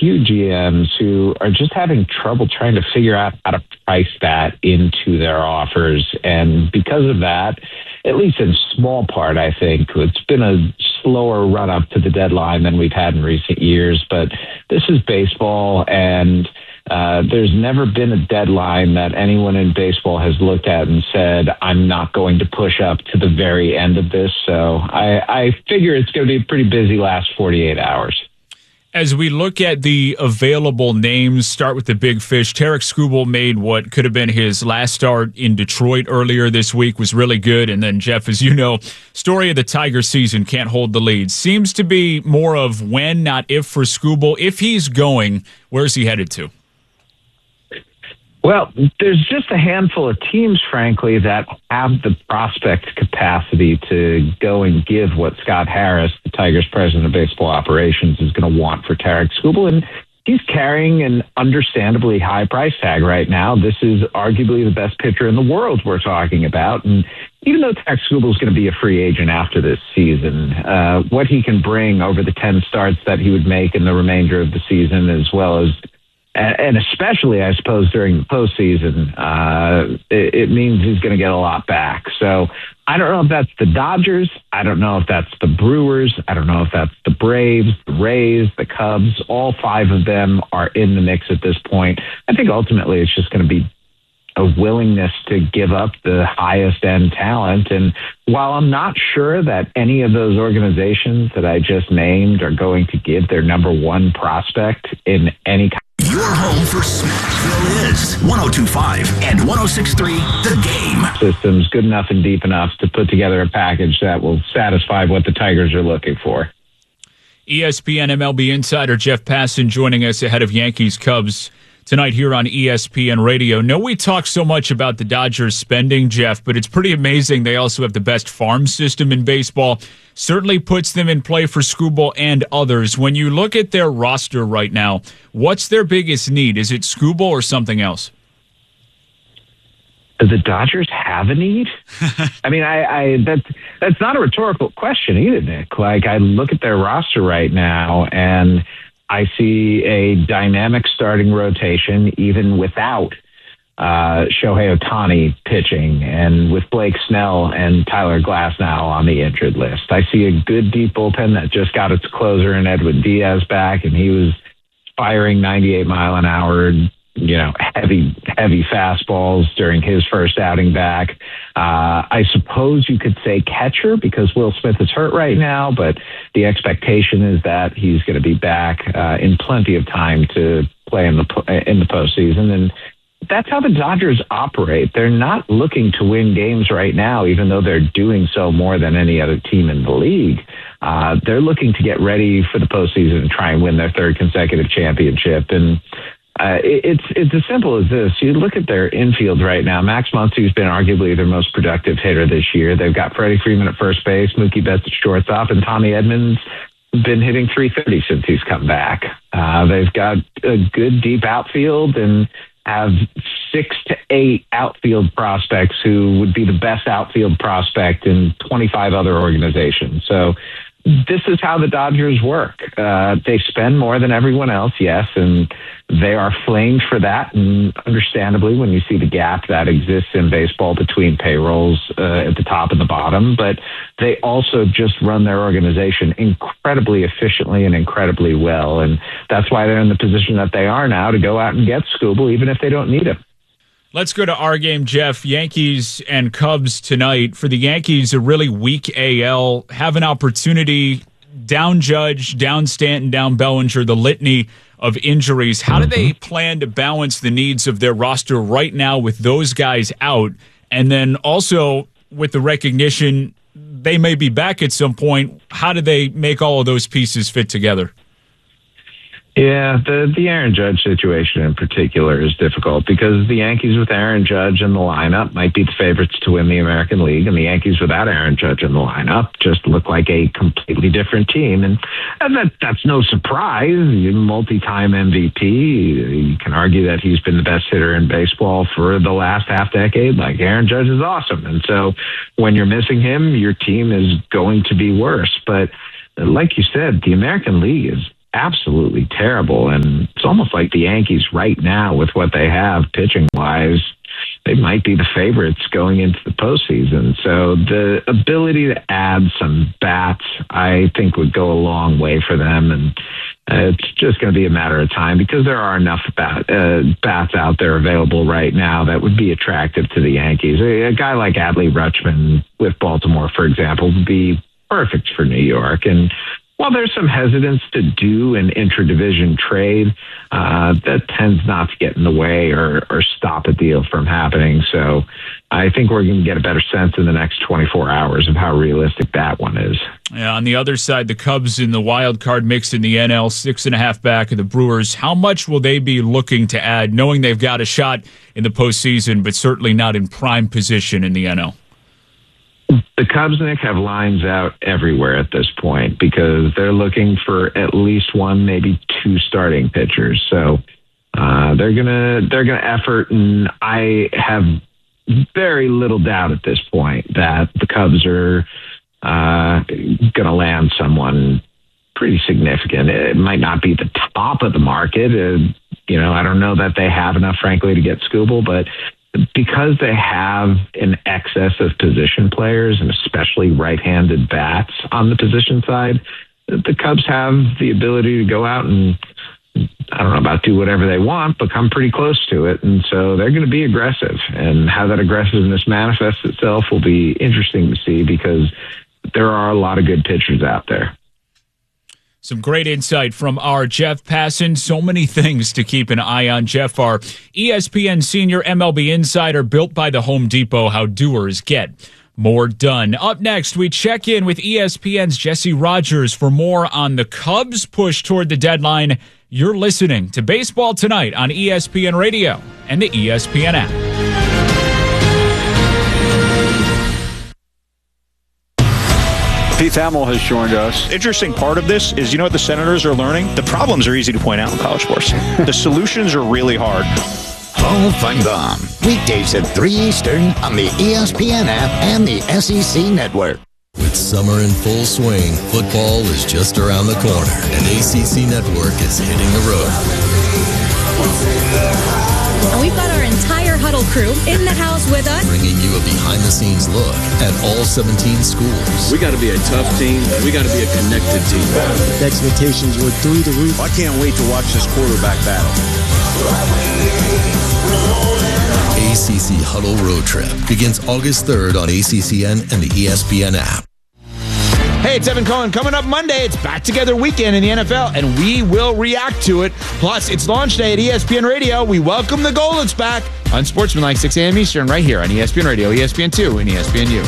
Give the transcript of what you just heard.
few GMs who are just having trouble trying to figure out how to price that into their offers. And because of that, at least in small part, I think it's been a slower run up to the deadline than we've had in recent years. But this is baseball, and there's never been a deadline that anyone in baseball has looked at and said, I'm not going to push up to the very end of this. So I figure it's going to be a pretty busy last 48 hours. As we look at the available names, start with the big fish. Tarik Skubal made what could have been his last start in Detroit earlier this week, was really good. And then, Jeff, as you know, story of the Tiger season, can't hold the lead. Seems to be more of when, not if, for Skubal. If he's going, where's he headed to? Well, there's just a handful of teams, frankly, that have the prospect capacity to go and give what Scott Harris, the Tigers president of baseball operations, is going to want for Tarik Skubal. And he's carrying an understandably high price tag right now. This is arguably the best pitcher in the world we're talking about. And even though Tarik Skubal is going to be a free agent after this season, what he can bring over the 10 starts that he would make in the remainder of the season, as well as and especially, I suppose, during the postseason, it means he's going to get a lot back. So I don't know if that's the Dodgers. I don't know if that's the Brewers. I don't know if that's the Braves, the Rays, the Cubs. All five of them are in the mix at this point. I think ultimately it's just going to be a willingness to give up the highest end talent. And while I'm not sure that any of those organizations that I just named are going to give their number one prospect in any kind. Your home for Smashville is 102.5 and 106.3 The Game. Systems good enough and deep enough to put together a package that will satisfy what the Tigers are looking for. ESPN MLB insider Jeff Passan joining us ahead of Yankees-Cubs tonight here on ESPN Radio. No, we talk so much about the Dodgers spending, Jeff, but it's pretty amazing they also have the best farm system in baseball. Certainly puts them in play for Skubal and others. When you look at their roster right now, what's their biggest need? Is it Skubal or something else? Do the Dodgers have a need? I mean, that's not a rhetorical question either, Nick. Like, I look at their roster right now, and I see a dynamic starting rotation even without Shohei Ohtani pitching, and with Blake Snell and Tyler Glasnow on the injured list. I see a good deep bullpen that just got its closer in Edwin Diaz back, and he was firing 98 mile an hour, heavy fastballs during his first outing back. I suppose you could say catcher because Will Smith is hurt right now, but the expectation is that he's going to be back in plenty of time to play in the postseason. And that's how the Dodgers operate. They're not looking to win games right now, even though they're doing so more than any other team in the league. They're looking to get ready for the postseason and try and win their third consecutive championship. And it's as simple as this. You look at their infield right now. Max Muncy's been arguably their most productive hitter this year. They've got Freddie Freeman at first base, Mookie Betts at shortstop, and Tommy Edmonds been hitting .330 since he's come back. They've got a good deep outfield and have 6 to 8 outfield prospects who would be the best outfield prospect in 25 other organizations. So this is how the Dodgers work. They spend more than everyone else, yes, and they are flamed for that. And understandably, when you see the gap that exists in baseball between payrolls at the top and the bottom, but they also just run their organization incredibly efficiently and incredibly well. And that's why they're in the position that they are now to go out and get Skubal, even if they don't need him. Let's go to our game, Jeff. Yankees and Cubs tonight. For the Yankees, a really weak AL. Have an opportunity. Down Judge, down Stanton, down Bellinger, the litany of injuries. How do they plan to balance the needs of their roster right now with those guys out? And then also with the recognition they may be back at some point, how do they make all of those pieces fit together? Yeah, the Aaron Judge situation in particular is difficult because the Yankees with Aaron Judge in the lineup might be the favorites to win the American League, and the Yankees without Aaron Judge in the lineup just look like a completely different team. And that's no surprise. Multi-time MVP. You can argue that he's been the best hitter in baseball for the last half decade. Like, Aaron Judge is awesome. And so when you're missing him, your team is going to be worse. But like you said, the American League is absolutely terrible. And it's almost like the Yankees right now, with what they have pitching-wise, they might be the favorites going into the postseason. So the ability to add some bats, I think, would go a long way for them. And it's just going to be a matter of time, because there are enough bats out there available right now that would be attractive to the Yankees. A guy like Adley Rutschman with Baltimore, for example, would be perfect for New York. And while there's some hesitance to do an intra-division trade, that tends not to get in the way or stop a deal from happening. So I think we're going to get a better sense in the next 24 hours of how realistic that one is. Yeah, on the other side, the Cubs in the wild card mix in the NL, 6.5 back of the Brewers. How much will they be looking to add, knowing they've got a shot in the postseason, but certainly not in prime position in the NL? The Cubs, Nick, have lines out everywhere at this point, because they're looking for at least one, maybe two starting pitchers. So they're gonna effort, and I have very little doubt at this point that the Cubs are gonna land someone pretty significant. It might not be the top of the market. I don't know that they have enough, frankly, to get Skubal, but because they have an excess of position players, and especially right-handed bats on the position side, the Cubs have the ability to go out and, I don't know about do whatever they want, but come pretty close to it. And so they're going to be aggressive. And how that aggressiveness manifests itself will be interesting to see, because there are a lot of good pitchers out there. Some great insight from our Jeff Passan. So many things to keep an eye on. Jeff, our ESPN senior MLB insider, built by the Home Depot, how doers get more done. Up next, we check in with ESPN's Jesse Rogers for more on the Cubs' push toward the deadline. You're listening to Baseball Tonight on ESPN Radio and the ESPN app. Pete Thamel has joined us. Interesting part of this is, what the Senators are learning? The problems are easy to point out in college sports. The solutions are really hard. Paul Feinbaum, weekdays at 3 Eastern on the ESPN app and the SEC Network. With summer in full swing, football is just around the corner, and ACC Network is hitting the road. And we've got our entire Huddle crew in the house with us, bringing you a behind-the-scenes look at all 17 schools. We got to be a tough team. We got to be a connected team. The expectations were through the roof. I can't wait to watch this quarterback battle. ACC Huddle Road Trip begins August 3rd on ACCN and the ESPN app. Hey, it's Evan Cohen. Coming up Monday, it's Back Together Weekend in the NFL, and we will react to it. Plus, it's launch day at ESPN Radio. We welcome the Goldens back on Sportsmanlike 6 a.m. Eastern right here on ESPN Radio, ESPN2, and ESPNU.